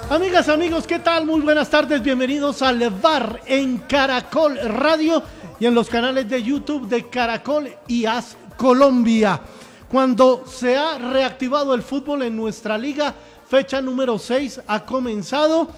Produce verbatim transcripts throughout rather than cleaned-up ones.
Amigas, amigos, ¿qué tal? Muy buenas tardes, bienvenidos al V A R en Caracol Radio y en los canales de YouTube de Caracol y AS Colombia. Cuando se ha reactivado el fútbol en nuestra liga, fecha número seis ha comenzado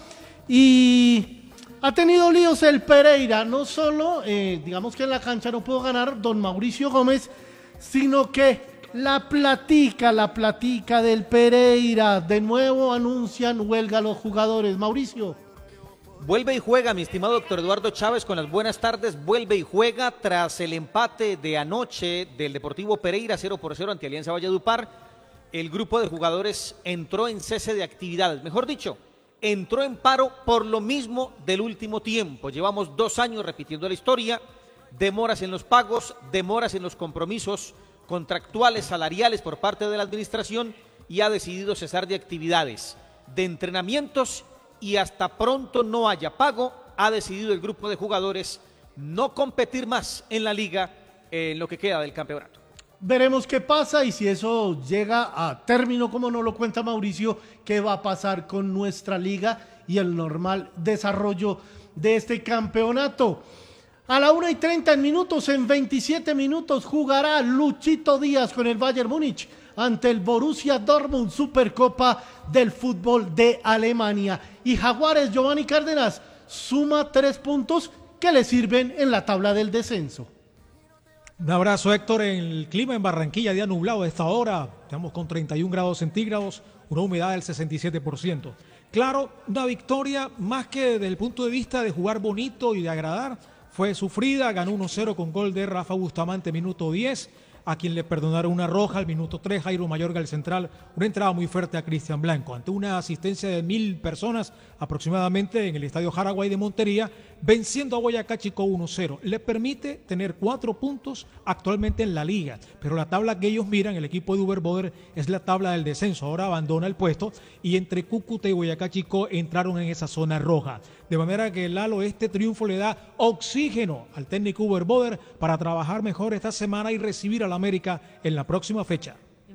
y ha tenido líos el Pereira. No solo, eh, digamos que en la cancha no pudo ganar don Mauricio Gómez, sino que la platica, la platica del Pereira. De nuevo anuncian huelga los jugadores. Mauricio. Vuelve y juega, mi estimado doctor Eduardo Chávez, con las buenas tardes. Vuelve y juega tras el empate de anoche del Deportivo Pereira cero por cero ante Alianza Valledupar. El grupo de jugadores entró en cese de actividades. Mejor dicho, entró en paro por lo mismo del último tiempo. Llevamos dos años repitiendo la historia. Demoras en los pagos, demoras en los compromisos contractuales, salariales por parte de la administración, y ha decidido cesar de actividades, de entrenamientos, y hasta pronto no haya pago, ha decidido el grupo de jugadores no competir más en la liga en lo que queda del campeonato. Veremos qué pasa y si eso llega a término, como nos lo cuenta Mauricio, qué va a pasar con nuestra liga y el normal desarrollo de este campeonato. A la una y treinta minutos, en veintisiete minutos, jugará Luchito Díaz con el Bayern Múnich ante el Borussia Dortmund, Supercopa del fútbol de Alemania. Y Jaguares, Giovanni Cárdenas, suma tres puntos que le sirven en la tabla del descenso. Un abrazo, Héctor. El clima en Barranquilla, día nublado a esta hora, estamos con treinta y un grados centígrados, una humedad del sesenta y siete por ciento. Claro, una victoria más que desde el punto de vista de jugar bonito y de agradar, fue sufrida, ganó uno cero con gol de Rafa Bustamante, minuto diez, a quien le perdonaron una roja al minuto tres, Jairo Mayorga, el central, una entrada muy fuerte a Cristian Blanco, ante una asistencia de mil personas aproximadamente en el Estadio Jaraguay de Montería, venciendo a Boyacá Chicó uno cero. Le permite tener cuatro puntos actualmente en la liga, pero la tabla que ellos miran, el equipo de Uber Boder, es la tabla del descenso, ahora abandona el puesto, y entre Cúcuta y Boyacá Chicó entraron en esa zona roja. De manera que Lalo, este triunfo le da oxígeno al técnico Uber Boder para trabajar mejor esta semana y recibir al América en la próxima fecha.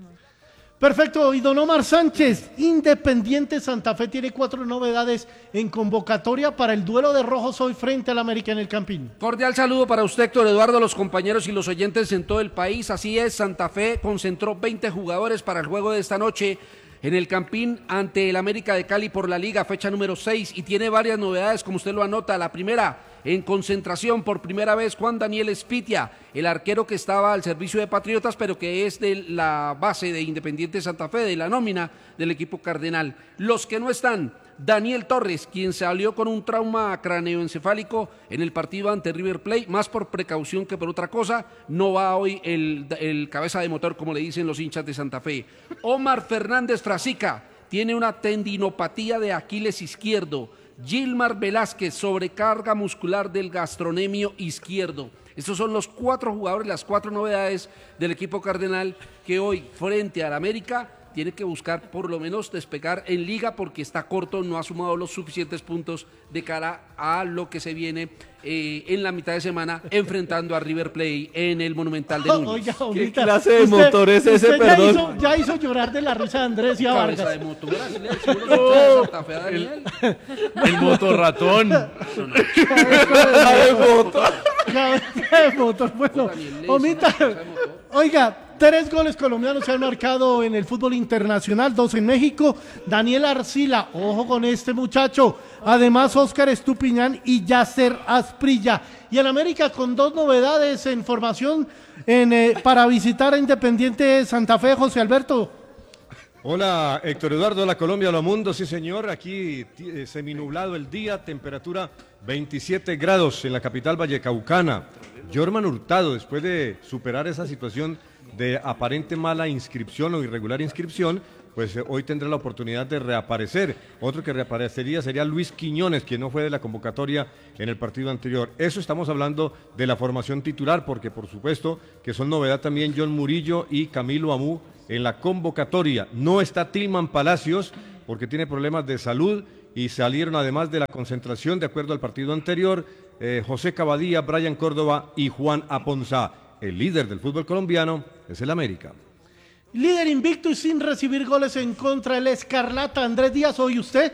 Perfecto, y don Omar Sánchez, Independiente Santa Fe tiene cuatro novedades en convocatoria para el duelo de rojos hoy frente al América en el Campín. Cordial saludo para usted, Héctor Eduardo, los compañeros y los oyentes en todo el país. Así es, Santa Fe concentró veinte jugadores para el juego de esta noche en el Campín ante el América de Cali por la Liga, fecha número seis, y tiene varias novedades, como usted lo anota. La primera, en concentración por primera vez, Juan Daniel Espitia, el arquero que estaba al servicio de Patriotas, pero que es de la base de Independiente Santa Fe, de la nómina del equipo cardenal. Los que no están: Daniel Torres, quien salió con un trauma craneoencefálico en el partido ante River Plate, más por precaución que por otra cosa. No va hoy el, el cabeza de motor, como le dicen los hinchas de Santa Fe. Omar Fernández Frasica tiene una tendinopatía de Aquiles izquierdo. Gilmar Velázquez, sobrecarga muscular del gastrocnemio izquierdo. Estos son los cuatro jugadores, las cuatro novedades del equipo cardenal, que hoy frente al América tiene que buscar por lo menos despegar en liga, porque está corto, no ha sumado los suficientes puntos de cara a lo que se viene eh, en la mitad de semana enfrentando a River Plate en el Monumental de Núñez. Oiga, ¿Qué ahorita, clase de usted, motor es ese, usted perdón? Ya hizo, ya hizo llorar de la risa de Andrés y a Cabeza Vargas. de motor, así le decimos los hinchas de Santa Fe a Daniel. El motorratón. Cabeza de motor. Bueno, omita. Oiga, tres goles colombianos se han marcado en el fútbol internacional, dos en México. Daniel Arcila, ojo con este muchacho. Además, Óscar Estupiñán y Yasser Asprilla. Y en América con dos novedades en formación en, eh, para visitar a Independiente Santa Fe, José Alberto. Hola, Héctor Eduardo, hola Colombia, hola mundo, sí señor, aquí eh, seminublado el día, temperatura veintisiete grados en la capital vallecaucana. Jorman Hurtado, después de superar esa situación de aparente mala inscripción o irregular inscripción, pues eh, hoy tendrá la oportunidad de reaparecer. Otro que reaparecería sería Luis Quiñones, quien no fue de la convocatoria en el partido anterior. Eso estamos hablando de la formación titular, porque por supuesto que son novedad también John Murillo y Camilo Amú en la convocatoria. No está Tillman Palacios porque tiene problemas de salud, y salieron además de la concentración, de acuerdo al partido anterior, eh, José Cavadía, Brian Córdoba y Juan Aponzá. El líder del fútbol colombiano es el América. Líder invicto y sin recibir goles en contra, el Escarlata. Andrés Díaz, hoy usted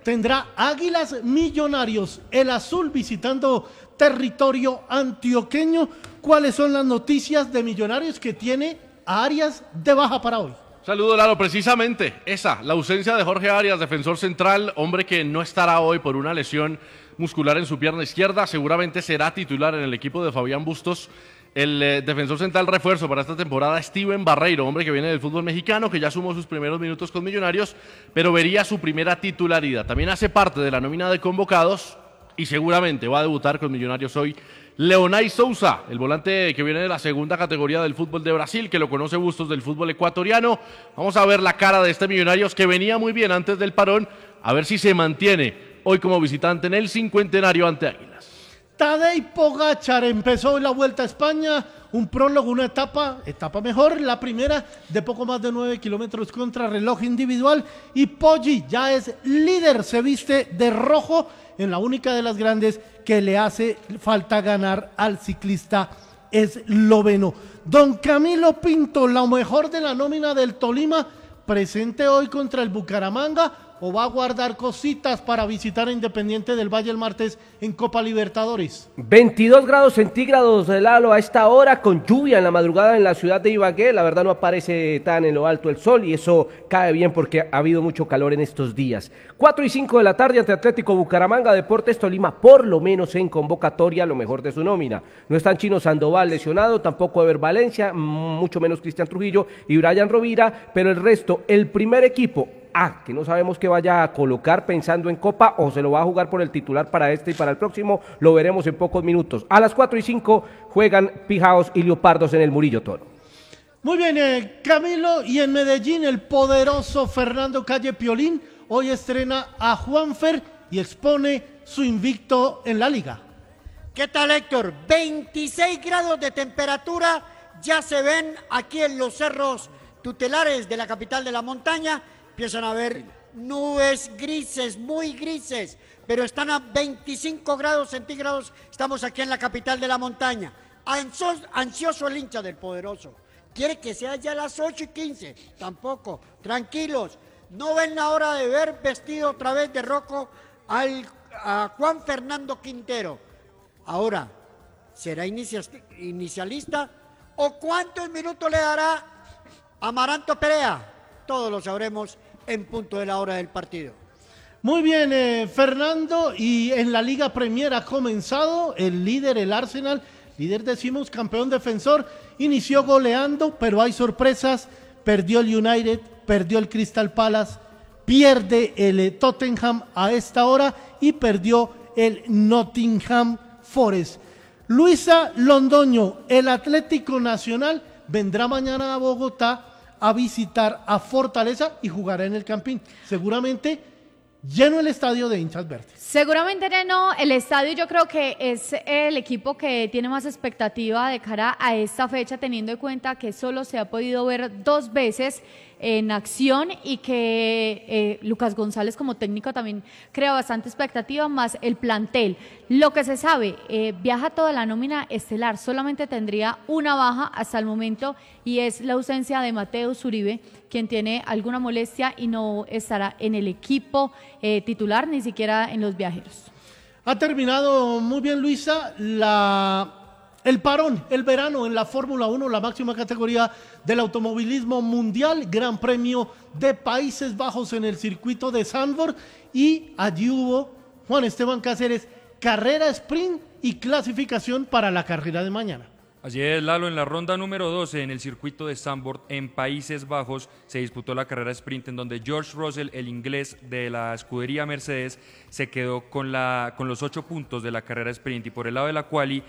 tendrá Águilas Millonarios, el azul visitando territorio antioqueño. ¿Cuáles son las noticias de Millonarios que tiene a Arias de baja para hoy? Saludo, Lalo, precisamente esa, la ausencia de Jorge Arias, defensor central, hombre que no estará hoy por una lesión muscular en su pierna izquierda, seguramente será titular en el equipo de Fabián Bustos. El eh, defensor central refuerzo para esta temporada, Steven Barreiro, hombre que viene del fútbol mexicano, que ya sumó sus primeros minutos con Millonarios, pero vería su primera titularidad. También hace parte de la nómina de convocados y seguramente va a debutar con Millonarios hoy Leonay Sousa, el volante que viene de la segunda categoría del fútbol de Brasil, que lo conoce Bustos del fútbol ecuatoriano. Vamos a ver la cara de este Millonarios que venía muy bien antes del parón, a ver si se mantiene hoy como visitante en el cincuentenario ante Águilas. Tadej Pogačar empezó hoy la Vuelta a España, un prólogo, una etapa, etapa mejor, la primera de poco más de nueve kilómetros contra reloj individual, y Poggi ya es líder, se viste de rojo en la única de las grandes que le hace falta ganar al ciclista esloveno. Don Camilo Pinto, lo mejor de la nómina del Tolima, presente hoy contra el Bucaramanga, o va a guardar cositas para visitar a Independiente del Valle el martes en Copa Libertadores. veintidós grados centígrados de Lalo a esta hora, con lluvia en la madrugada en la ciudad de Ibagué. La verdad no aparece tan en lo alto el sol y eso cae bien porque ha habido mucho calor en estos días. cuatro y cinco de la tarde ante Atlético Bucaramanga, Deportes Tolima por lo menos en convocatoria, lo mejor de su nómina. No están Chino Sandoval lesionado, tampoco Ever Valencia, mucho menos Cristian Trujillo y Brian Rovira, pero el resto, el primer equipo, Ah, que no sabemos qué vaya a colocar pensando en Copa o se lo va a jugar por el titular para este y para el próximo, lo veremos en pocos minutos. A las cuatro y cinco juegan Pijaos y Leopardos en el Murillo Toro. Muy bien, eh, Camilo, y en Medellín el poderoso Fernando Calle Piolín hoy estrena a Juanfer y expone su invicto en la liga. ¿Qué tal, Héctor? veintiséis grados de temperatura ya se ven aquí en los cerros tutelares de la capital de la montaña. Empiezan a ver nubes grises, muy grises, pero están a veinticinco grados centígrados. Estamos aquí en la capital de la montaña. Ansioso, ansioso el hincha del poderoso. Quiere que sea ya las ocho y quince. Tampoco. Tranquilos. No ven la hora de ver vestido otra vez de rojo al, a Juan Fernando Quintero. Ahora, ¿será inicia, inicialista? ¿O cuántos minutos le dará Amaranto Perea? Todos lo sabremos en punto de la hora del partido. Muy bien, eh, Fernando, y en la Liga Premier ha comenzado el líder, el Arsenal, líder decimos, campeón defensor, inició goleando, pero hay sorpresas, perdió el United, perdió el Crystal Palace, pierde el eh, Tottenham a esta hora y perdió el Nottingham Forest. Luisa Londoño, el Atlético Nacional, vendrá mañana a Bogotá a visitar a Fortaleza y jugará en el Campín. Seguramente lleno el estadio de hinchas verdes. Seguramente lleno el estadio. Yo creo que es el equipo que tiene más expectativa de cara a esta fecha, teniendo en cuenta que solo se ha podido ver dos veces en acción y que eh, Lucas González como técnico también crea bastante expectativa, más el plantel. Lo que se sabe, eh, viaja toda la nómina estelar, solamente tendría una baja hasta el momento y es la ausencia de Mateus Uribe, quien tiene alguna molestia y no estará en el equipo eh, titular, ni siquiera en los viajeros. Ha terminado muy bien, Luisa, la... el parón, el verano en la Fórmula uno, la máxima categoría del automovilismo mundial, Gran Premio de Países Bajos en el circuito de Zandvoort, y allí hubo, Juan Esteban Cáceres, carrera sprint y clasificación para la carrera de mañana. Así es, Lalo, en la ronda número doce en el circuito de Zandvoort en Países Bajos se disputó la carrera sprint en donde George Russell, el inglés de la escudería Mercedes, se quedó con, la, con los ocho puntos de la carrera sprint, y por el lado de la quali,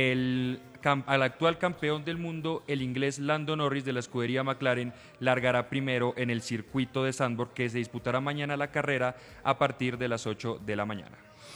el, al actual campeón del mundo, el inglés Lando Norris de la escudería McLaren, largará primero en el circuito de Zandvoort, que se disputará mañana la carrera a partir de las ocho de la mañana.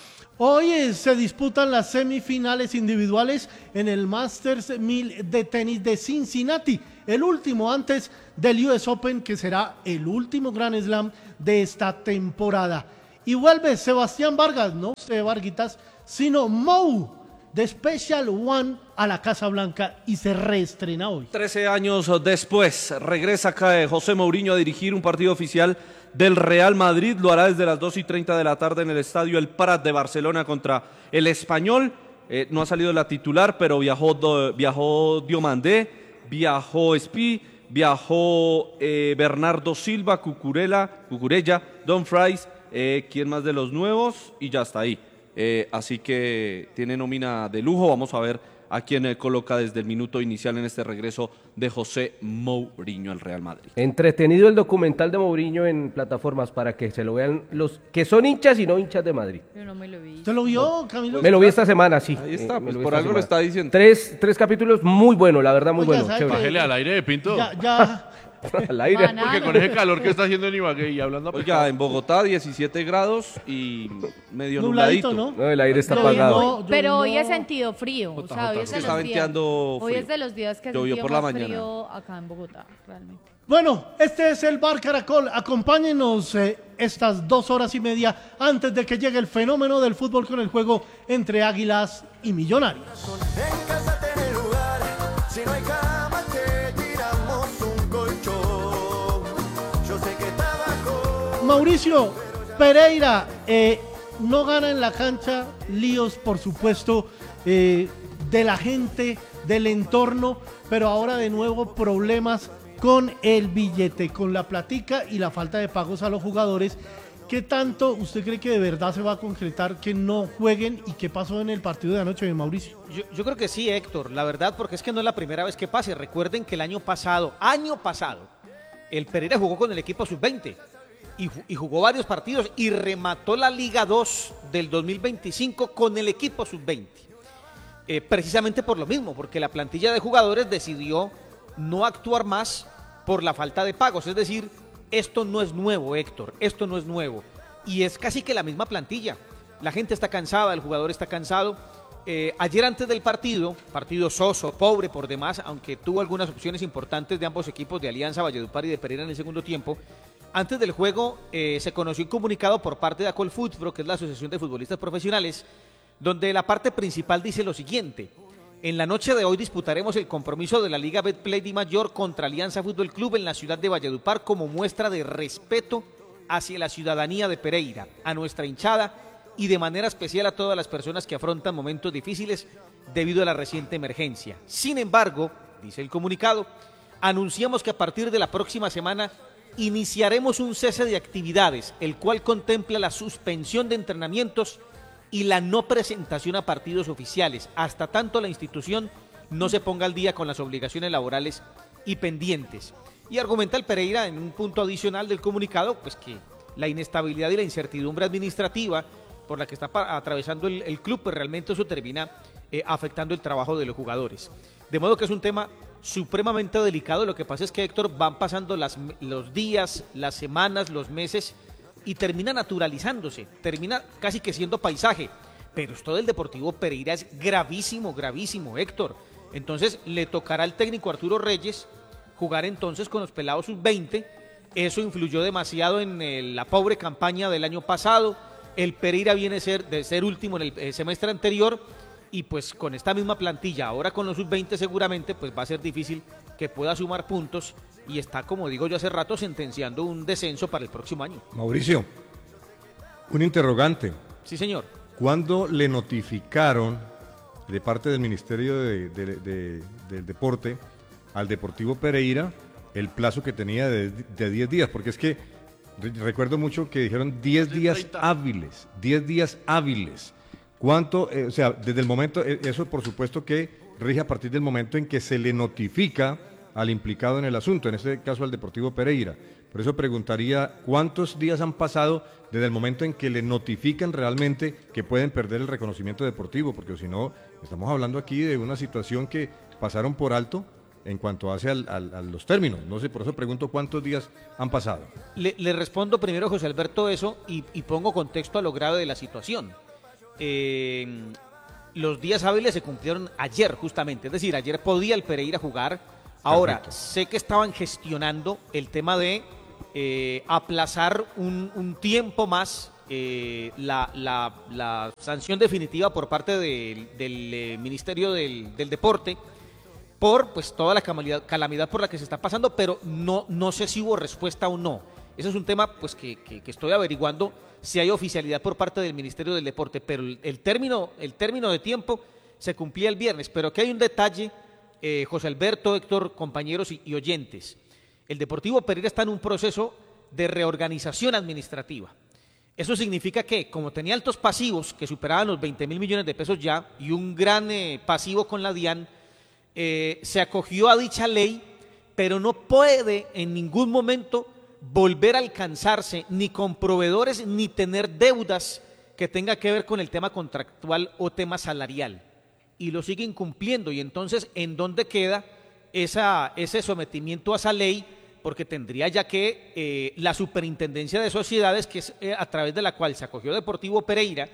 Hoy se disputan las semifinales individuales en el Masters mil de tenis de Cincinnati, el último antes del U S Open, que será el último Grand Slam de esta temporada. Y vuelve Sebastián Vargas, no se Varguitas, sino Mou de Special One a la Casa Blanca y se reestrena hoy. trece años después regresa acá José Mourinho a dirigir un partido oficial del Real Madrid. Lo hará desde las dos y treinta de la tarde en el estadio El Prat de Barcelona contra el Español. Eh, no ha salido la titular, pero viajó, do, viajó Diomandé, viajó Espí, viajó eh, Bernardo Silva, Cucurella, Cucurella, Don Fries, eh, ¿quién más de los nuevos? Y ya está ahí. Eh, así que tiene nómina de lujo. Vamos a ver a quién eh, coloca desde el minuto inicial en este regreso de José Mourinho al Real Madrid. Entretenido el documental de Mourinho en plataformas para que se lo vean los que son hinchas y no hinchas de Madrid. Yo no me lo vi. ¿Usted lo vio, Camilo? Me lo vi esta semana, sí. Ahí está, Eh, me pues lo vi por esta algo lo semana. está diciendo. Tres, tres capítulos muy buenos, la verdad, muy Oiga, buenos. ¿sabe qué? Bájele al aire de Pinto. Ya, ya. Al aire. Banano. Porque con ese calor que está haciendo en Ibagué y hablando a Oiga, en Bogotá diecisiete grados y medio Nubladito, nubladito. ¿no? No, el aire está Lloviendo, apagado. lloviendo. Pero hoy he sentido frío, o sea, hoy es de Está los días, venteando hoy frío. es de los días que he Llovió sentido por la más mañana. frío acá en Bogotá, realmente. Bueno, este es el Bar Caracol. Acompáñenos eh, estas dos horas y media antes de que llegue el fenómeno del fútbol con el juego entre Águilas y Millonarios. En casa tenés lugar, si no hay cama te tiramos un colchón. Yo sé que está bajo. Mauricio Pereira eh, no gana en la cancha, líos por supuesto eh, de la gente, del entorno, pero ahora de nuevo problemas con el billete, con la platica y la falta de pagos a los jugadores. ¿Qué tanto usted cree que de verdad se va a concretar que no jueguen y qué pasó en el partido de anoche de Mauricio? Yo, yo creo que sí, Héctor, la verdad, porque es que no es la primera vez que pase. Recuerden que el año pasado, año pasado, el Pereira jugó con el equipo sub veinte y, y jugó varios partidos y remató la Liga dos del dos mil veinticinco con el equipo sub veinte. Eh, precisamente por lo mismo, porque la plantilla de jugadores decidió no actuar más por la falta de pagos. Es decir, esto no es nuevo, Héctor, esto no es nuevo. Y es casi que la misma plantilla. La gente está cansada, el jugador está cansado. Eh, ayer antes del partido, partido soso, pobre por demás, aunque tuvo algunas opciones importantes de ambos equipos, de Alianza, Valledupar y de Pereira en el segundo tiempo. Antes del juego eh, se conoció un comunicado por parte de Acolfutpro, que es la Asociación de Futbolistas Profesionales, donde la parte principal dice lo siguiente: en la noche de hoy disputaremos el compromiso de la Liga Betplay Di Mayor contra Alianza Fútbol Club en la ciudad de Valledupar como muestra de respeto hacia la ciudadanía de Pereira, a nuestra hinchada y de manera especial a todas las personas que afrontan momentos difíciles debido a la reciente emergencia. Sin embargo, dice el comunicado, anunciamos que a partir de la próxima semana iniciaremos un cese de actividades, el cual contempla la suspensión de entrenamientos y la no presentación a partidos oficiales, hasta tanto la institución no se ponga al día con las obligaciones laborales y pendientes. Y argumenta el Pereira en un punto adicional del comunicado, pues que la inestabilidad y la incertidumbre administrativa por la que está atravesando el, el club, pues realmente eso termina eh, afectando el trabajo de los jugadores. De modo que es un tema supremamente delicado. Lo que pasa es que, Héctor, van pasando las, los días, las semanas, los meses, y termina naturalizándose, termina casi que siendo paisaje. Pero esto del Deportivo Pereira es gravísimo, gravísimo, Héctor. Entonces le tocará al técnico Arturo Reyes jugar entonces con los pelados sub veinte. Eso influyó demasiado en el, la pobre campaña del año pasado. El Pereira viene a ser, de ser último en el, el semestre anterior, y pues con esta misma plantilla, ahora con los sub veinte seguramente, pues va a ser difícil que pueda sumar puntos, y está, como digo yo hace rato, sentenciando un descenso para el próximo año. Mauricio, un interrogante. Sí, señor. ¿Cuándo le notificaron de parte del Ministerio de, de, de, del Deporte al Deportivo Pereira el plazo que tenía de diez días? Porque es que re- recuerdo mucho que dijeron diez días hábiles, diez días hábiles. ¿Cuánto? Eh, o sea, desde el momento, eh, eso por supuesto que rige a partir del momento en que se le notifica al implicado en el asunto, en este caso al Deportivo Pereira. Por eso preguntaría, ¿cuántos días han pasado desde el momento en que le notifican realmente que pueden perder el reconocimiento deportivo? Porque si no, estamos hablando aquí de una situación que pasaron por alto en cuanto hace al, al, a los términos. No sé, por eso pregunto cuántos días han pasado. Le, le respondo primero, José Alberto, eso, y, y pongo contexto a lo grave de la situación. Eh, los días hábiles se cumplieron ayer, justamente. Es decir, ayer podía el Pereira jugar. Ahora, perfecto, sé que estaban gestionando el tema de eh, aplazar un, un tiempo más eh, la, la, la sanción definitiva por parte de, del eh, Ministerio del, del Deporte por pues toda la calamidad, calamidad por la que se está pasando, pero no, no sé si hubo respuesta o no. Ese es un tema pues que, que, que estoy averiguando si hay oficialidad por parte del Ministerio del Deporte, pero el, el, término, el término de tiempo se cumplía el viernes. Pero aquí hay un detalle, eh, José Alberto, Héctor, compañeros y, y oyentes. El Deportivo Pereira está en un proceso de reorganización administrativa. Eso significa que, como tenía altos pasivos que superaban los veinte mil millones de pesos ya y un gran eh, pasivo con la DIAN, eh, se acogió a dicha ley, pero no puede en ningún momento volver a alcanzarse ni con proveedores ni tener deudas que tenga que ver con el tema contractual o tema salarial. Y lo sigue incumpliendo. Y entonces, ¿en dónde queda esa, ese sometimiento a esa ley? Porque tendría ya que eh, la Superintendencia de Sociedades, que es eh, a través de la cual se acogió Deportivo Pereira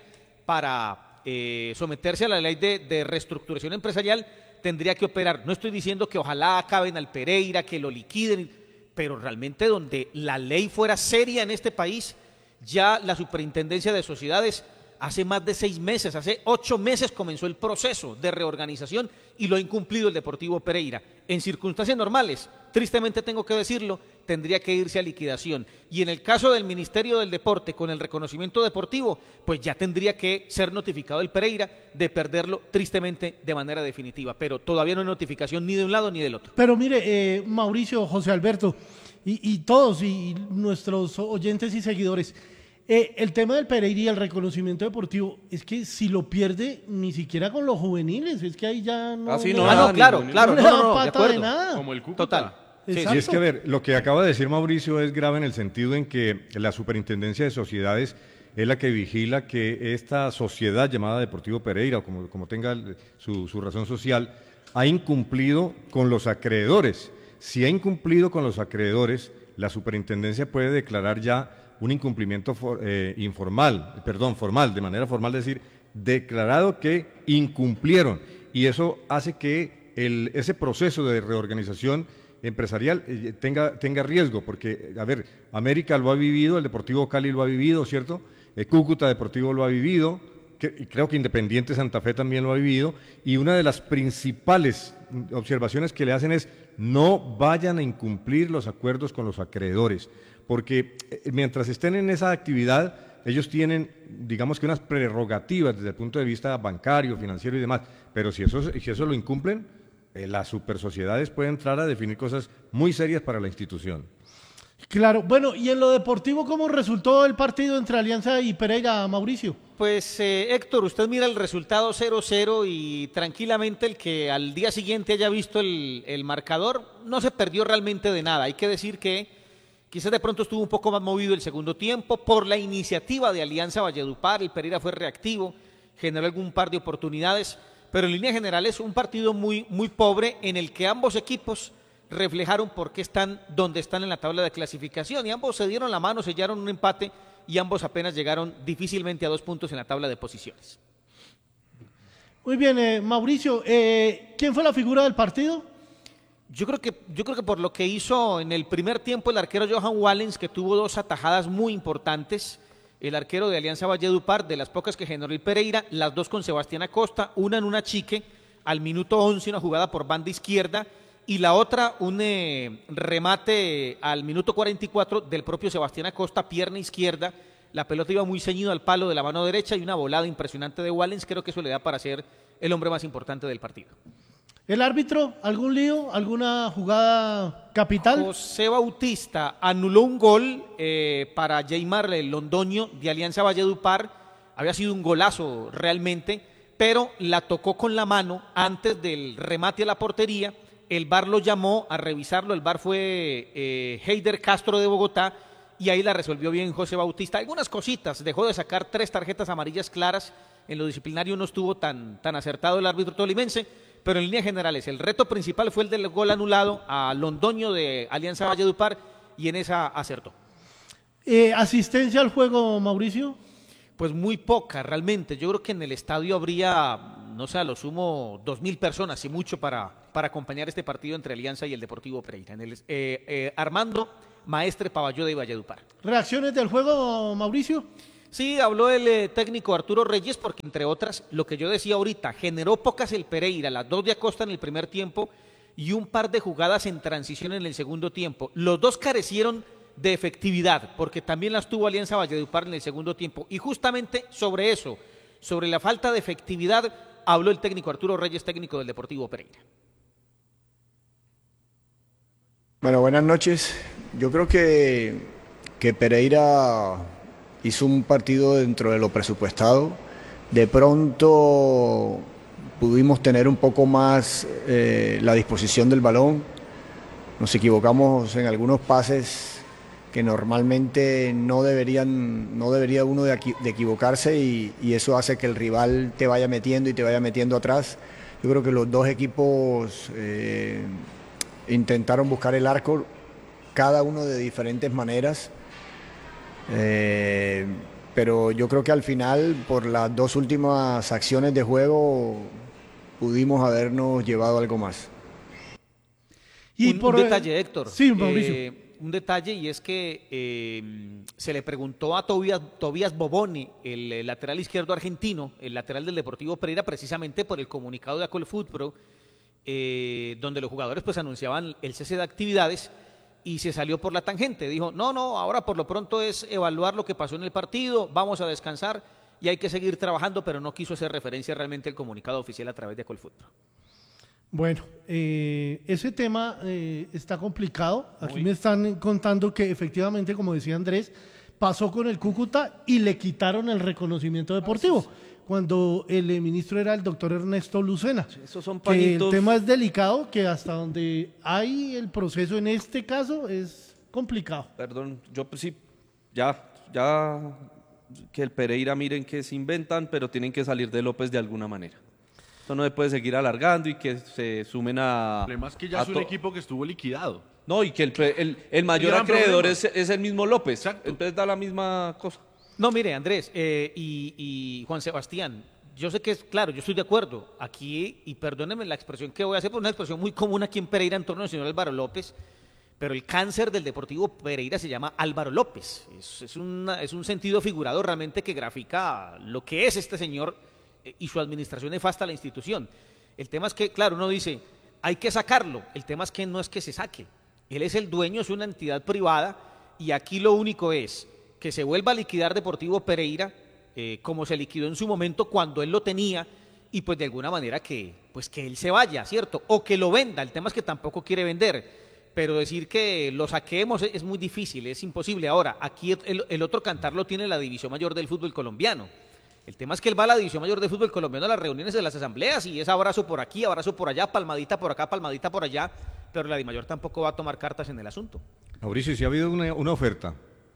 para eh, someterse a la ley de, de reestructuración empresarial, tendría que operar. No estoy diciendo que ojalá acaben al Pereira, que lo liquiden, pero realmente donde la ley fuera seria en este país, ya la Superintendencia de Sociedades hace más de seis meses, hace ocho meses comenzó el proceso de reorganización y lo ha incumplido el Deportivo Pereira. En circunstancias normales, tristemente tengo que decirlo, tendría que irse a liquidación. Y en el caso del Ministerio del Deporte, con el reconocimiento deportivo, pues ya tendría que ser notificado el Pereira de perderlo tristemente de manera definitiva. Pero todavía no hay notificación ni de un lado ni del otro. Pero mire, eh, Mauricio, José Alberto, y, y todos, y nuestros oyentes y seguidores, Eh, el tema del Pereira y el reconocimiento deportivo es que si lo pierde ni siquiera con los juveniles, es que ahí ya no. Ah, sí, le no, da- ah, no, claro, claro, le no, da no, no, de pata acuerdo. de nada. Como el Cúcuta. Total. Y Exacto. es que, a ver, lo que acaba de decir Mauricio es grave en el sentido en que la Superintendencia de Sociedades es la que vigila que esta sociedad llamada Deportivo Pereira, o como, como tenga el- su, su razón social, ha incumplido con los acreedores. Si ha incumplido con los acreedores, la Superintendencia puede declarar ya un incumplimiento for- eh, informal, perdón, formal, de manera formal decir, declarado que incumplieron. Y eso hace que el, ese proceso de reorganización empresarial eh, tenga, tenga riesgo, porque, a ver, América lo ha vivido, el Deportivo Cali lo ha vivido, ¿cierto? El Cúcuta Deportivo lo ha vivido, que, y creo que Independiente Santa Fe también lo ha vivido, y una de las principales observaciones que le hacen es no vayan a incumplir los acuerdos con los acreedores, porque eh, mientras estén en esa actividad, ellos tienen, digamos que unas prerrogativas desde el punto de vista bancario, financiero y demás, pero si eso, si eso lo incumplen, eh, las supersociedades pueden entrar a definir cosas muy serias para la institución. Claro, bueno, y en lo deportivo, ¿cómo resultó el partido entre Alianza y Pereira, Mauricio? Pues eh, Héctor, usted mira el resultado cero cero y tranquilamente el que al día siguiente haya visto el, el marcador no se perdió realmente de nada. Hay que decir que quizás de pronto estuvo un poco más movido el segundo tiempo por la iniciativa de Alianza Valledupar, el Pereira fue reactivo, generó algún par de oportunidades, pero en línea general es un partido muy, muy pobre en el que ambos equipos reflejaron por qué están donde están en la tabla de clasificación y ambos se dieron la mano, sellaron un empate y ambos apenas llegaron difícilmente a dos puntos en la tabla de posiciones. Muy bien, eh, Mauricio, eh, ¿quién fue la figura del partido? Yo creo que yo creo que por lo que hizo en el primer tiempo el arquero Johan Wallens, que tuvo dos atajadas muy importantes, el arquero de Alianza Valledupar, de las pocas que generó el Pereira, las dos con Sebastián Acosta, una en una chique al minuto once, una jugada por banda izquierda, y la otra un eh, remate al minuto cuarenta y cuatro del propio Sebastián Acosta, pierna izquierda, la pelota iba muy ceñido al palo de la mano derecha y una volada impresionante de Wallens, creo que eso le da para ser el hombre más importante del partido. ¿El árbitro? ¿Algún lío? ¿Alguna jugada capital? José Bautista anuló un gol eh, para Jaymar Londoño de Alianza Valledupar, había sido un golazo realmente, pero la tocó con la mano antes del remate a la portería, el V A R lo llamó a revisarlo, el V A R fue eh, Heider Castro de Bogotá y ahí la resolvió bien José Bautista. Algunas cositas, dejó de sacar tres tarjetas amarillas claras, en lo disciplinario no estuvo tan, tan acertado el árbitro tolimense, pero en líneas generales el reto principal fue el del gol anulado a Londoño de Alianza Valledupar y en esa acertó. Eh, ¿Asistencia al juego, Mauricio? Pues muy poca realmente, yo creo que en el estadio habría, no sé, a lo sumo dos mil personas y mucho para, para acompañar este partido entre Alianza y el Deportivo Pereira. En el, eh, eh, Armando Maestre Paballó de Valledupar. ¿Reacciones del juego, Mauricio? Sí, habló el eh, técnico Arturo Reyes porque, entre otras, lo que yo decía ahorita, generó pocas el Pereira, las dos de Acosta en el primer tiempo y un par de jugadas en transición en el segundo tiempo. Los dos carecieron de efectividad, porque también las tuvo Alianza Valledupar en el segundo tiempo. Y justamente sobre eso, sobre la falta de efectividad, habló el técnico Arturo Reyes, técnico del Deportivo Pereira. Bueno, buenas noches. Yo creo que, que Pereira hizo un partido dentro de lo presupuestado. De pronto pudimos tener un poco más eh, la disposición del balón. Nos equivocamos en algunos pases que normalmente no deberían, no debería uno de, aquí, de equivocarse y, y eso hace que el rival te vaya metiendo y te vaya metiendo atrás. Yo creo que los dos equipos eh, intentaron buscar el arco, cada uno de diferentes maneras, eh, pero yo creo que al final, por las dos últimas acciones de juego, pudimos habernos llevado algo más. Y un, por un detalle, Héctor. Sí, Mauricio. Eh, un detalle, y es que eh, se le preguntó a Tobías, Tobías Boboni, el, el lateral izquierdo argentino, el lateral del Deportivo Pereira, precisamente por el comunicado de Acolfutpro, eh, donde los jugadores pues anunciaban el cese de actividades, y se salió por la tangente. Dijo, no, no, ahora por lo pronto es evaluar lo que pasó en el partido, vamos a descansar y hay que seguir trabajando, pero no quiso hacer referencia realmente al comunicado oficial a través de Acolfutpro. Bueno, eh, ese tema eh, está complicado. Aquí Muy. me están contando que efectivamente, como decía Andrés, pasó con el Cúcuta y le quitaron el reconocimiento deportivo, cuando el eh, ministro era el doctor Ernesto Lucena. Esos son Que el pañitos. tema es delicado, que hasta donde hay el proceso en este caso es complicado. Perdón, yo pues sí, ya, ya que el Pereira miren que se inventan, pero tienen que salir de López de alguna manera. Esto no se puede seguir alargando y que se sumen a... El problema es que ya a es un to- equipo que estuvo liquidado. No, y que el, pre- el, el mayor Gran acreedor problema. es, es el mismo López. Entonces da la misma cosa. No, mire, Andrés eh, y, y Juan Sebastián, yo sé que es claro, yo estoy de acuerdo. Aquí, y perdónenme la expresión que voy a hacer, pues una expresión muy común aquí en Pereira en torno al señor Álvaro López, pero el cáncer del Deportivo Pereira se llama Álvaro López. Es, es, una- es un sentido figurado realmente que grafica lo que es este señor eh, y su administración nefasta a la institución. El tema es que, claro, uno dice, hay que sacarlo. El tema es que no es que se saque. Él es el dueño, es una entidad privada, y aquí lo único es que se vuelva a liquidar Deportivo Pereira, eh, como se liquidó en su momento cuando él lo tenía, y pues de alguna manera que, pues que él se vaya, ¿cierto? O que lo venda. El tema es que tampoco quiere vender, pero decir que lo saquemos es, es muy difícil, es imposible. Ahora, aquí el, el otro cantar lo tiene la División Mayor del Fútbol Colombiano. El tema es que él va a la División Mayor de Fútbol Colombiano a las reuniones de las asambleas y es abrazo por aquí, abrazo por allá, palmadita por acá, palmadita por allá, pero la Dimayor tampoco va a tomar cartas en el asunto. Mauricio, si ha habido una, una oferta.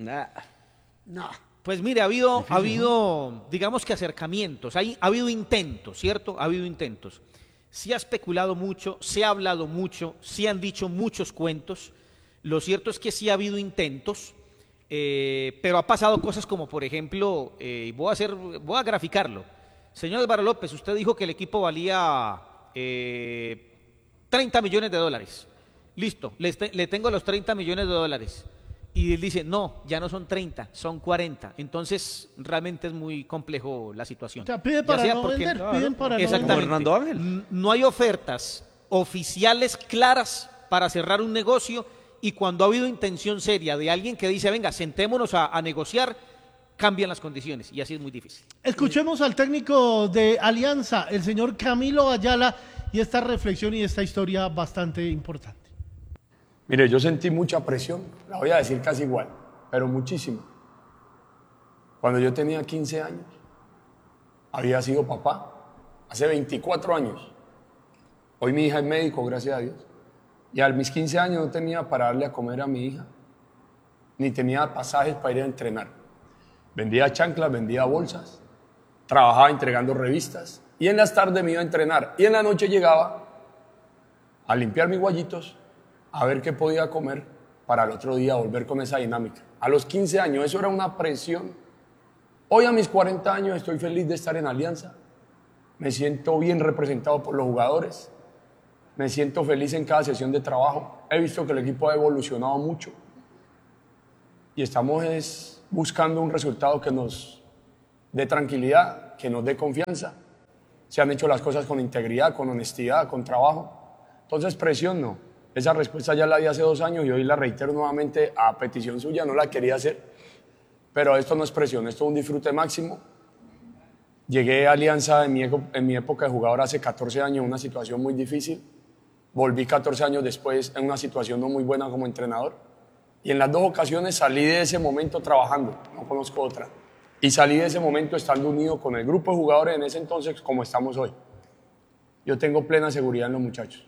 No. Pues mire, ha habido, ha habido, digamos que acercamientos, hay, ha habido intentos, ¿cierto? Ha habido intentos. Se ha especulado mucho, se ha hablado mucho, se han dicho muchos cuentos. Lo cierto es que sí ha habido intentos. Eh, pero ha pasado cosas como, por ejemplo, eh, voy, a hacer, voy a graficarlo. Señor Álvaro López, usted dijo que el equipo valía eh, treinta millones de dólares. Listo, le, este- le tengo los treinta millones de dólares. Y él dice, no, ya no son treinta, son cuarenta. Entonces, realmente es muy complejo la situación. O sea, pide Ya para sea no porque- vender, piden para no Exactamente. vender. Fernando Ángel. N- No hay ofertas oficiales claras para cerrar un negocio, y cuando ha habido intención seria de alguien que dice, venga, sentémonos a, a negociar, cambian las condiciones y así es muy difícil. Escuchemos al técnico de Alianza, el señor Camilo Ayala, y esta reflexión y esta historia bastante importante. Mire, yo sentí mucha presión, la voy a decir casi igual, pero muchísima. Cuando yo tenía quince años, había sido papá, hace veinticuatro años. Hoy mi hija es médico, gracias a Dios. Y a mis quince años no tenía para darle a comer a mi hija, ni tenía pasajes para ir a entrenar. Vendía chanclas, vendía bolsas, trabajaba entregando revistas, y en las tardes me iba a entrenar, y en la noche llegaba a limpiar mis guayitos, a ver qué podía comer para el otro día volver con esa dinámica. A los quince años, eso era una presión. Hoy a mis cuarenta años estoy feliz de estar en Alianza. Me siento bien representado por los jugadores. Me siento feliz en cada sesión de trabajo. He visto que el equipo ha evolucionado mucho. Y estamos es, buscando un resultado que nos dé tranquilidad, que nos dé confianza. Se han hecho las cosas con integridad, con honestidad, con trabajo. Entonces presión no. Esa respuesta ya la di hace dos años y hoy la reitero nuevamente a petición suya, no la quería hacer, pero esto no es presión, esto es un disfrute máximo. Llegué a Alianza en mi, en mi época de jugador hace catorce años en una situación muy difícil, volví catorce años después en una situación no muy buena como entrenador y en las dos ocasiones salí de ese momento trabajando, no conozco otra, y salí de ese momento estando unido con el grupo de jugadores en ese entonces como estamos hoy. Yo tengo plena seguridad en los muchachos.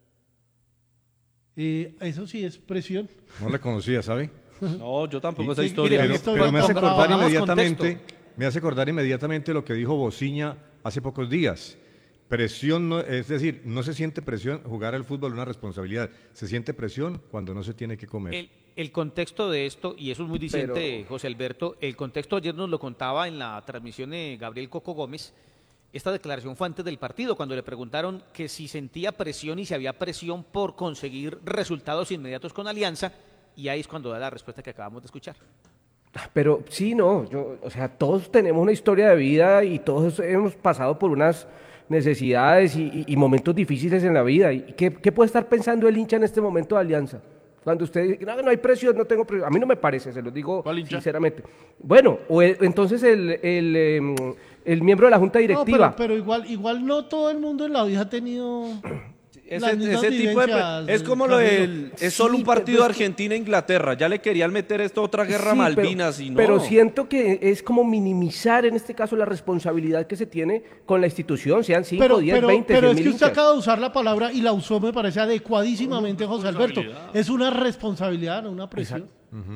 Y eso sí es presión. No le conocía, ¿sabe? No, yo tampoco esa Sí, historia. Pero, pero me hace acordar Hagamos inmediatamente, contexto. me hace acordar inmediatamente lo que dijo Bociña hace pocos días. Presión, no, es decir, no se siente presión, jugar al fútbol es una responsabilidad. Se siente presión cuando no se tiene que comer. El, el contexto de esto, y eso es muy diciente, José Alberto, el contexto ayer nos lo contaba en la transmisión de Gabriel Coco Gómez. Esta declaración fue antes del partido, cuando le preguntaron que si sentía presión y si había presión por conseguir resultados inmediatos con Alianza, y ahí es cuando da la respuesta que acabamos de escuchar. Pero sí, no, yo, o sea, todos tenemos una historia de vida y todos hemos pasado por unas necesidades y, y- y momentos difíciles en la vida. ¿Y qué, qué puede estar pensando el hincha en este momento de Alianza? Cuando usted dice, no, no hay presión, no tengo presión. A mí no me parece, se lo digo sinceramente. Bueno, o el- entonces el, el, em, el miembro de la Junta No, Directiva. pero, pero igual, igual no todo el mundo en la vida ha tenido Ese, las mismas ese tipo de vivencias pre- es del como lo camino. del es solo Sí, un partido pero es que- Argentina-Inglaterra, ya le querían meter esto otra guerra Sí, Malvinas pero, y no. pero siento que es como minimizar en este caso la responsabilidad que se tiene con la institución, sean cinco, Pero, diez, pero, veinte, pero cien es mil que usted hinchas. acaba de usar la palabra y la usó, me parece adecuadísimamente, José Alberto. Es una responsabilidad, no una presión.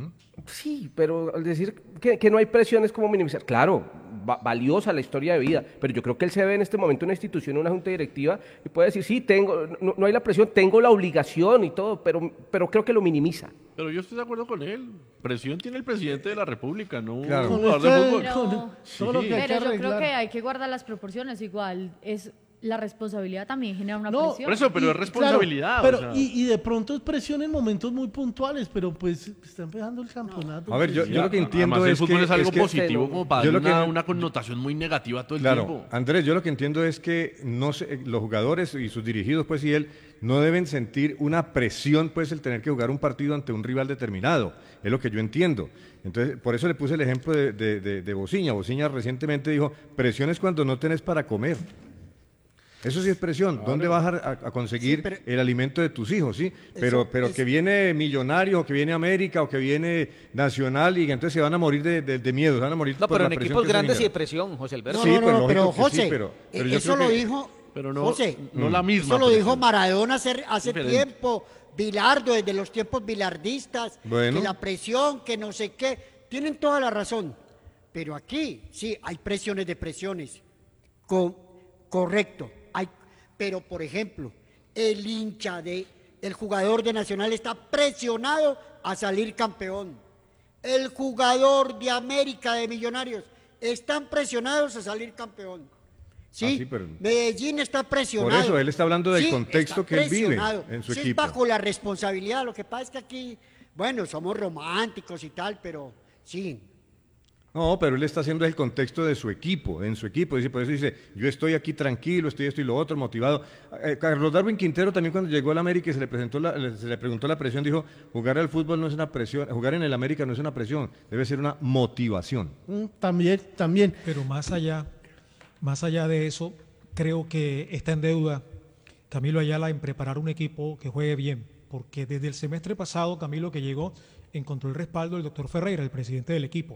Sí, pero al decir que, que no hay presión es como minimizar. Claro, va- valiosa la historia de vida, pero yo creo que él se ve en este momento en una institución, en una junta directiva, y puede decir, sí, tengo, no, no hay la presión, tengo la obligación y todo, pero, pero creo que lo minimiza. Pero yo estoy de acuerdo con él. Presión tiene el presidente de la República, no Claro. un Con jugador de este- fútbol. Pero- Sí. todo lo que hay que Pero yo creo arreglar. que hay que guardar las proporciones. Igual es la responsabilidad también genera una No, presión. Por eso, pero Y, es responsabilidad. claro, o pero, sea. y, y de pronto es presión en momentos muy puntuales, pero pues está empezando el campeonato. A ver, yo, pues, yo lo que entiendo Además, el es fútbol que es algo es que- positivo como para yo dar lo que- una, una connotación muy negativa todo el Claro, tiempo. Andrés, yo lo que entiendo es que no se- los jugadores y sus dirigidos, pues, y él, no deben sentir una presión, pues, el tener que jugar un partido ante un rival determinado. Es lo que yo entiendo. Entonces, por eso le puse el ejemplo de, de, de, de Bociña. Bociña recientemente dijo, presión es cuando no tenés para comer. Eso sí es presión. ¿Dónde vas a, a conseguir Sí, pero- el alimento de tus hijos? Sí, pero, Eso pero es- que viene Millonario, o que viene América, o que viene Nacional, y entonces se van a morir de, de- de miedo, se van a morir No, por pero la en presión equipos que eso grandes y de genera. presión, José Alberto. No, Sí, no, pues, no, lógico pero que sí, José, pero- pero eh, yo eso creo lo que- dijo, Pero no, José, no la misma. eso lo dijo presión. Maradona hace, hace Diferente. tiempo, Bilardo, desde los tiempos bilardistas, Bueno. que la presión, que no sé qué, tienen toda la razón. Pero aquí, sí, hay presiones de presiones, Co- correcto, hay, pero por ejemplo, el hincha de, el jugador de Nacional está presionado a salir campeón. El jugador de América, de Millonarios, están presionados a salir campeón. ¿Sí? Ah, sí, pero- Medellín está presionado. Por eso, él está hablando del Sí, contexto está que él vive presionado. en su Sí, equipo. es bajo la responsabilidad. Lo que pasa es que aquí, bueno, somos románticos y tal, pero sí. No, pero él está haciendo el contexto de su equipo, en su equipo. Dice, por eso dice, yo estoy aquí tranquilo, estoy esto y lo otro, motivado. Eh, Carlos Darwin Quintero también cuando llegó al América y se le, presentó la- le- se le preguntó la presión, dijo, jugar al fútbol no es una presión, jugar en el América no es una presión, debe ser una motivación. Mm, También, también. Pero más allá, más allá de eso, creo que está en deuda Camilo Ayala en preparar un equipo que juegue bien, porque desde el semestre pasado, Camilo que llegó, encontró el respaldo del doctor Ferreira, el presidente del equipo.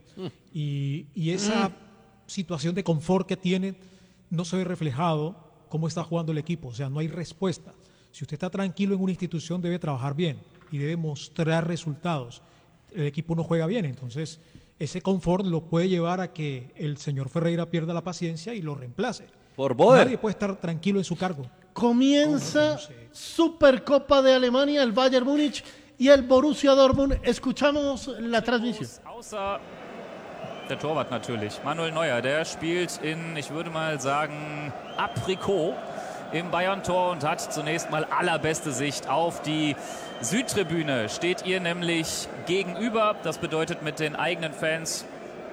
Y, y esa situación de confort que tiene no se ve reflejado cómo está jugando el equipo, o sea, no hay respuesta. Si usted está tranquilo en una institución, debe trabajar bien y debe mostrar resultados. El equipo no juega bien, entonces ese confort lo puede llevar a que el señor Ferreira pierda la paciencia y lo reemplace. Por Boder. Nadie puede estar tranquilo en su cargo. Comienza Supercopa de Alemania, el Bayern Múnich y el Borussia Dortmund. Escuchamos la transmisión. Außer der Torwart natürlich. Manuel Neuer, der spielt in, ich würde mal sagen, Aprikot im Bayern-Tor und hat zunächst mal allerbeste Sicht auf die Südtribüne. Steht ihr nämlich gegenüber. Das bedeutet mit den eigenen Fans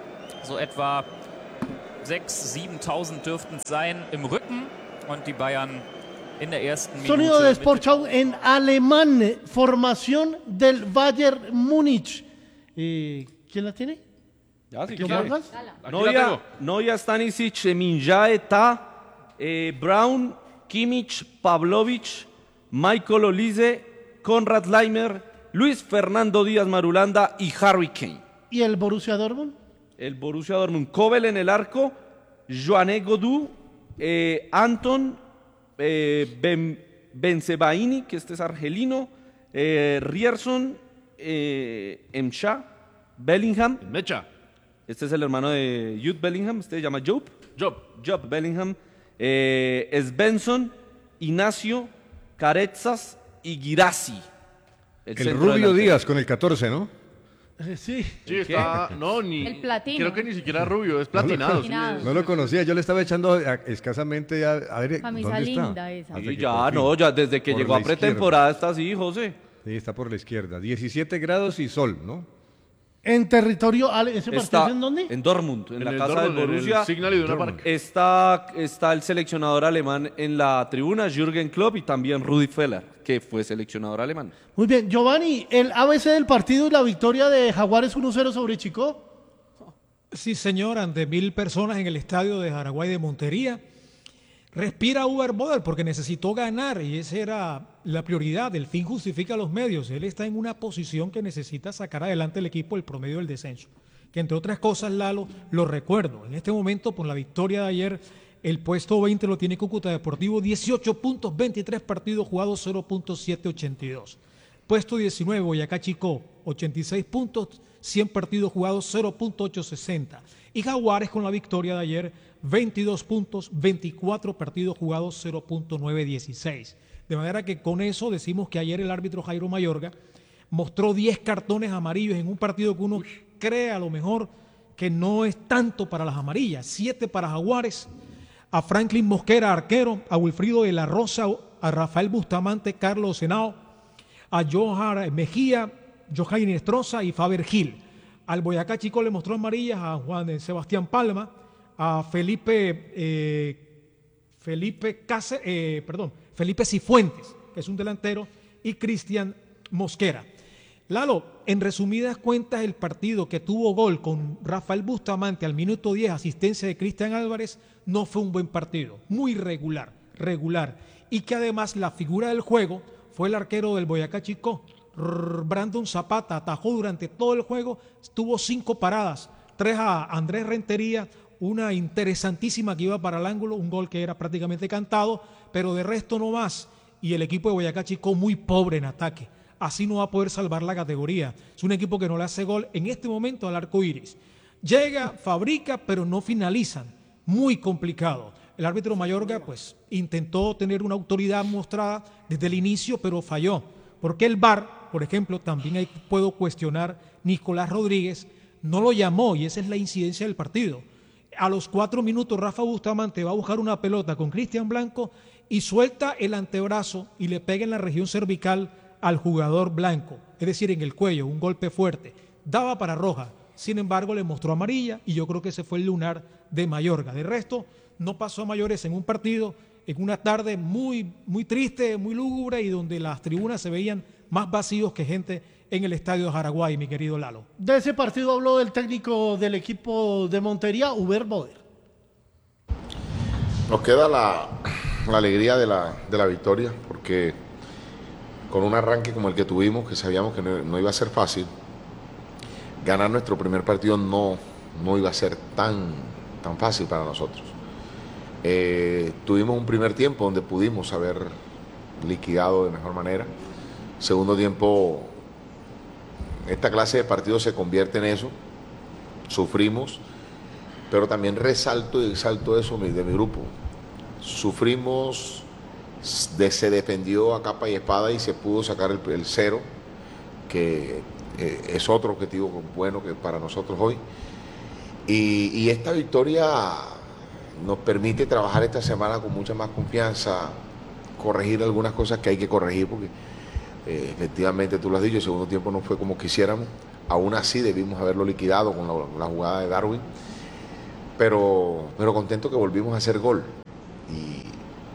so etwa sechstausend, siebentausend dürften es sein im Rücken. Und die Bayern in der ersten Sonido Minute de mit Sportschau en alemán, formación del Bayern Múnich. Eh, ¿Quién la tiene? Ya, si ¿Yo quiere. Vargas? Noia, Noia Stanisic, Minjae, Ta, eh, Brown, Kimmich, Pavlovic, Michael Olise, Konrad Leimer, Luis Fernando Díaz Marulanda y Harry Kane. ¿Y el Borussia Dortmund? El Borussia Dortmund, Kobel en el arco, Joanne Godou, eh, Anton, eh, ben, Benzebaini, que este es argelino, eh, Rierson, eh, Emsha, Bellingham. Mecha. Este es el hermano de Jude Bellingham, este se llama Job. Job. Job Bellingham, eh, Svensson, Ignacio, Carezas y Girassi. El, centro Rubio delantero. Díaz con el catorce, ¿no? Eh, sí. Sí, está. No, ni. El platino. Creo que ni siquiera rubio, es No lo, platinado. sí, Platinado. es- no lo conocía, yo le estaba echando a- escasamente a, a ver Camisa dónde está. linda esa. Hasta Sí, que ya, por fin. no, ya desde que Por llegó la a pretemporada está así, José. izquierda. Sí, está por la izquierda. diecisiete grados y sol, ¿no? En territorio, ale- ¿ese partido Está es en dónde? en Dortmund, en, En la el casa Dortmund, del en el Borussia. Signal Iduna Dortmund. Park. Está, está el seleccionador alemán en la tribuna, Jürgen Klopp, y también Rudi Feller, que fue seleccionador alemán. Muy bien, Giovanni, el A B C del partido y la victoria de Jaguares uno cero sobre Chico. Sí, señor, ante mil personas en el estadio de Jaraguay de Montería. Respira Uber Boder porque necesitó ganar y esa era la prioridad. El fin justifica los medios. Él está en una posición que necesita sacar adelante el equipo el promedio del descenso. Que entre otras cosas, Lalo, lo recuerdo. En este momento, por la victoria de ayer, el puesto veinte lo tiene Cúcuta Deportivo, dieciocho puntos, veintitrés partidos jugados, cero punto setecientos ochenta y dos. Puesto diecinueve, Boyacá Chicó, ochenta y seis puntos, cien partidos jugados, cero punto ochocientos sesenta. Y Jaguares con la victoria de ayer, veintidós puntos, veinticuatro partidos jugados, cero punto novecientos dieciséis. De manera que con eso decimos que ayer el árbitro Jairo Mayorga mostró diez cartones amarillos en un partido que uno cree a lo mejor que no es tanto para las amarillas. siete para Jaguares, a Franklin Mosquera, arquero, a Wilfrido de la Rosa, a Rafael Bustamante, Carlos Senao, a Johar Mejía, Johain Estroza y Faber Gil. Al Boyacá Chico le mostró amarillas a Juan Sebastián Palma, a Felipe eh, Felipe Case, eh, perdón, Felipe Cifuentes, que es un delantero, y Cristian Mosquera. Lalo, en resumidas cuentas, el partido que tuvo gol con Rafael Bustamante al minuto diez, asistencia de Cristian Álvarez, no fue un buen partido, muy regular, regular, y que además la figura del juego fue el arquero del Boyacá Chicó, Brandon Zapata, atajó durante todo el juego, tuvo cinco paradas, tres a Andrés Rentería, una interesantísima que iba para el ángulo, un gol que era prácticamente cantado, pero de resto no más, y el equipo de Boyacá Chicó muy pobre en ataque. Así no va a poder salvar la categoría. Es un equipo que no le hace gol en este momento al arco iris. Llega, fabrica, pero no finalizan. Muy complicado. El árbitro Mayorga, pues, intentó tener una autoridad mostrada desde el inicio, pero falló. Porque el V A R, por ejemplo, también ahí puedo cuestionar, Nicolás Rodríguez no lo llamó y esa es la incidencia del partido. A los cuatro minutos, Rafa Bustamante va a buscar una pelota con Cristian Blanco y suelta el antebrazo y le pega en la región cervical al jugador blanco, es decir, en el cuello, un golpe fuerte. Daba para roja, sin embargo le mostró amarilla y yo creo que ese fue el lunar de Mayorga. De resto, no pasó a mayores en un partido, en una tarde muy, muy triste, muy lúgubre y donde las tribunas se veían más vacíos que gente en el estadio de Jaraguay, mi querido Lalo. De ese partido habló el técnico del equipo de Montería, Uber Boder. Nos queda la, la alegría de la, de la victoria, porque con un arranque como el que tuvimos, que sabíamos que no, no iba a ser fácil, ganar nuestro primer partido no, no iba a ser tan, tan fácil para nosotros. Eh, tuvimos un primer tiempo donde pudimos haber liquidado de mejor manera. Segundo tiempo, esta clase de partidos se convierte en eso, sufrimos, pero también resalto y exalto eso de mi grupo. Sufrimos, de, se defendió a capa y espada y se pudo sacar el, el cero, que eh, es otro objetivo bueno que para nosotros hoy. Y, y esta victoria nos permite trabajar esta semana con mucha más confianza, corregir algunas cosas que hay que corregir, porque eh, efectivamente tú lo has dicho, el segundo tiempo no fue como quisiéramos, aún así debimos haberlo liquidado con la, la jugada de Darwin, pero, pero contento que volvimos a hacer gol. Y,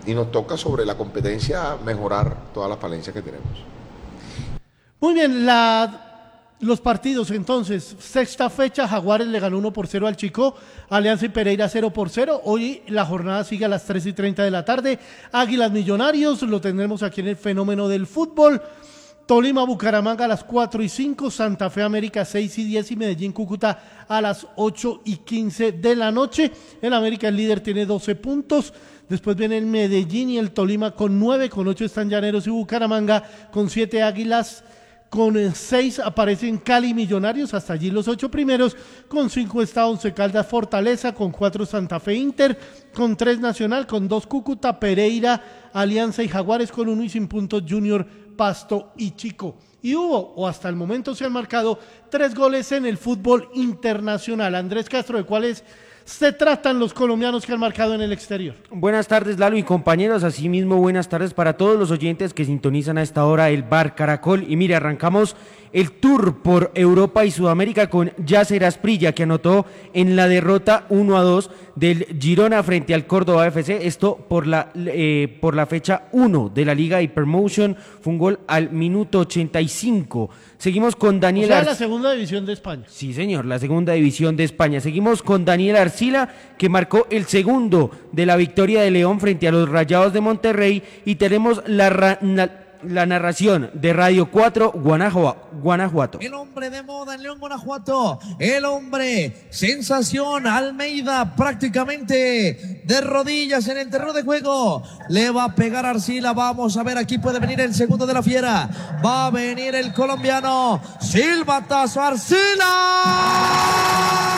y nos toca sobre la competencia mejorar todas las falencias que tenemos. Muy bien, la... Los partidos entonces, sexta fecha, Jaguares le ganó uno por cero al Chicó, Alianza y Pereira cero por cero, hoy la jornada sigue a las tres y treinta de la tarde, Águilas Millonarios, lo tendremos aquí en el fenómeno del fútbol, Tolima Bucaramanga a las cuatro y cinco, Santa Fe América seis y diez y Medellín Cúcuta a las ocho y quince de la noche, el América el líder tiene doce puntos, después viene el Medellín y el Tolima con nueve, con ocho están Llaneros y Bucaramanga, con siete Águilas, con seis aparecen Cali Millonarios, hasta allí los ocho primeros, con cinco está Once Caldas Fortaleza, con cuatro Santa Fe Inter, con tres Nacional, con dos Cúcuta, Pereira, Alianza y Jaguares, con uno y sin puntos Junior, Pasto y Chico. Y hubo, o hasta el momento se han marcado, tres goles en el fútbol internacional. Andrés Castro, ¿de cuáles se tratan los colombianos que han marcado en el exterior? Buenas tardes, Lalo y compañeros, asimismo buenas tardes para todos los oyentes que sintonizan a esta hora el Bar Caracol. Y mire, arrancamos el tour por Europa y Sudamérica con Yasser Asprilla, que anotó en la derrota uno a dos del Girona frente al Córdoba F C, esto por la, eh, por la fecha uno de la Liga Hypermotion, fue un gol al minuto ochenta y cinco. Seguimos con Daniel O sea, Ar... la segunda división de España. Sí, señor, la segunda división de España. Seguimos con Daniel Arcila, que marcó el segundo de la victoria de León frente a los Rayados de Monterrey, y tenemos la, ra... la... la narración de Radio cuatro Guanajuato. El hombre de moda en León, Guanajuato, el hombre sensación, Almeida prácticamente de rodillas en el terreno de juego, le va a pegar a Arcila. Vamos a ver, aquí puede venir el segundo de la fiera, va a venir el colombiano, silbatazo, Arcila.